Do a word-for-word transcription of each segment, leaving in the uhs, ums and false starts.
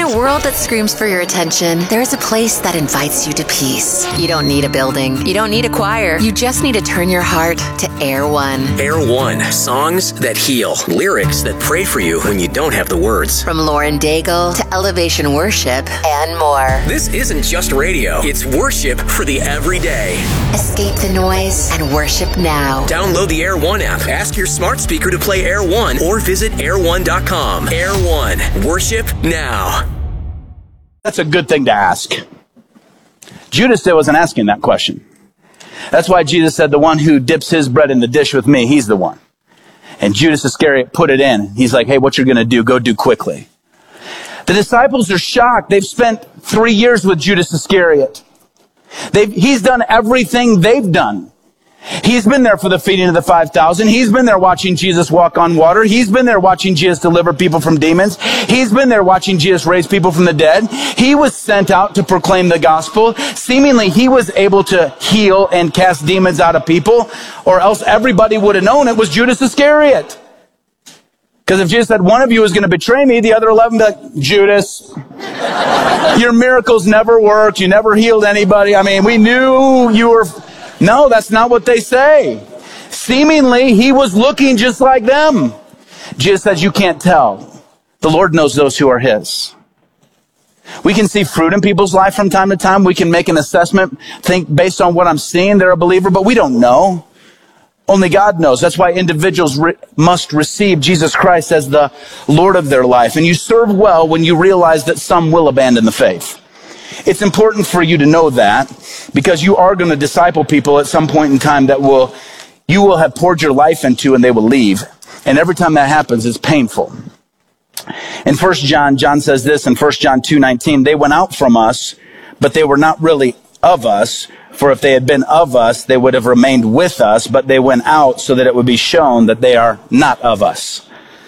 a world that screams for your attention, there is a place that invites you to peace. You don't need a building. You don't need a choir. You just need to turn your heart to Air One. Air One. Songs that heal. Lyrics that pray for you when you don't have the words. From Lauren Daigle to Elevation Worship and more. This isn't just radio. It's worship for the everyday. Escape the noise and worship now. Download the Air One app. Ask your smart speaker to play Air One or visit air one dot com. Air One. Worship now. That's a good thing to ask. Judas wasn't asking that question. That's why Jesus said, the one who dips his bread in the dish with me, he's the one. And Judas Iscariot put it in. He's like, hey, what you're going to do, go do quickly. The disciples are shocked. They've spent three years with Judas Iscariot. They've, he's done everything they've done. He's been there for the feeding of the five thousand. He's been there watching Jesus walk on water. He's been there watching Jesus deliver people from demons. He's been there watching Jesus raise people from the dead. He was sent out to proclaim the gospel. Seemingly, he was able to heal and cast demons out of people, or else everybody would have known it was Judas Iscariot. Because if Jesus said, one of you is going to betray me, the other eleven would be like, Judas, your miracles never worked. You never healed anybody. I mean, we knew you were... No, that's not what they say. Seemingly, he was looking just like them. Jesus says, you can't tell. The Lord knows those who are his. We can see fruit in people's life from time to time. We can make an assessment, think based on what I'm seeing, they're a believer, but we don't know. Only God knows. That's why individuals re- must receive Jesus Christ as the Lord of their life. And you serve well when you realize that some will abandon the faith. It's important for you to know that, because you are going to disciple people at some point in time that will, you will have poured your life into, and they will leave. And every time that happens, it's painful. In First John, John says this in First John two nineteen, they went out from us, but they were not really of us. For if they had been of us, they would have remained with us, but they went out so that it would be shown that they are not of us.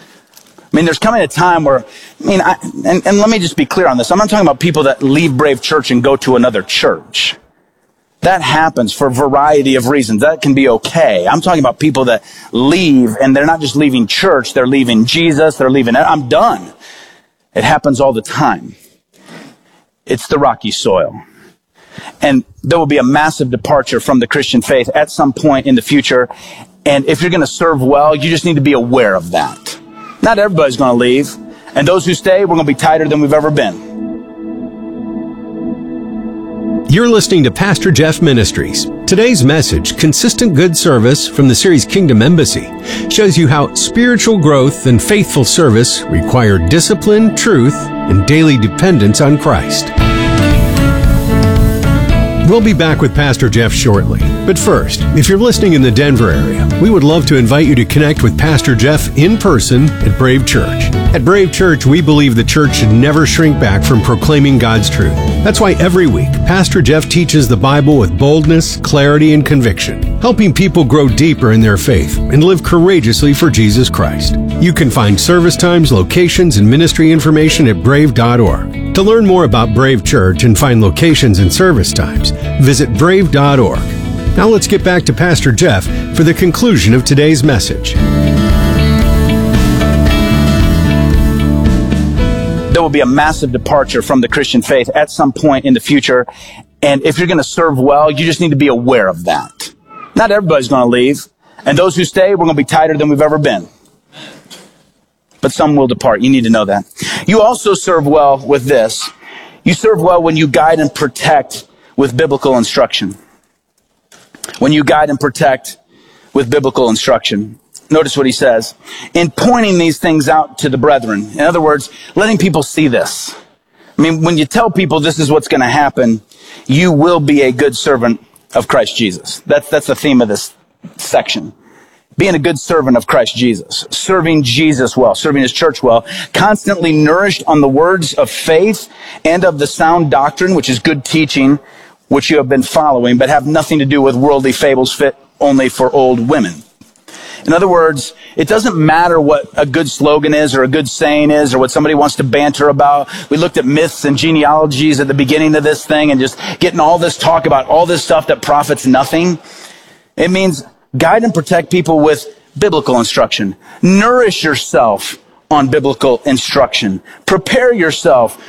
I mean, there's coming a time where, I mean, I, and, and let me just be clear on this. I'm not talking about people that leave Brave Church and go to another church. That happens for a variety of reasons. That can be okay. I'm talking about people that leave, and they're not just leaving church, they're leaving Jesus, they're leaving, I'm done. It happens all the time. It's the rocky soil. And there will be a massive departure from the Christian faith at some point in the future. And if you're going to serve well, you just need to be aware of that. Not everybody's going to leave. And those who stay, we're going to be tighter than we've ever been. You're listening to Pastor Jeff Ministries. Today's message, Consistent Good Service from the series Kingdom Embassy, shows you how spiritual growth and faithful service require discipline, truth, and daily dependence on Christ. We'll be back with Pastor Jeff shortly. But first, if you're listening in the Denver area, we would love to invite you to connect with Pastor Jeff in person at Brave Church. At Brave Church, we believe the church should never shrink back from proclaiming God's truth. That's why every week, Pastor Jeff teaches the Bible with boldness, clarity, and conviction, helping people grow deeper in their faith and live courageously for Jesus Christ. You can find service times, locations, and ministry information at brave dot org. To learn more about Brave Church and find locations and service times, visit brave dot org. Now let's get back to Pastor Jeff for the conclusion of today's message. There will be a massive departure from the Christian faith at some point in the future. And if you're going to serve well, you just need to be aware of that. Not everybody's going to leave. And those who stay, we're going to be tighter than we've ever been. But some will depart. You need to know that. You also serve well with this. You serve well when you guide and protect with biblical instruction. When you guide and protect with biblical instruction. Notice what he says. In pointing these things out to the brethren. In other words, letting people see this. I mean, when you tell people this is what's going to happen, you will be a good servant of Christ Jesus. That's, that's the theme of this section. Being a good servant of Christ Jesus. Serving Jesus well. Serving his church well. Constantly nourished on the words of faith and of the sound doctrine, which is good teaching, which you have been following, but have nothing to do with worldly fables fit only for old women. In other words, it doesn't matter what a good slogan is or a good saying is or what somebody wants to banter about. We looked at myths and genealogies at the beginning of this thing and just getting all this talk about all this stuff that profits nothing. It means guide and protect people with biblical instruction. Nourish yourself on biblical instruction. Prepare yourself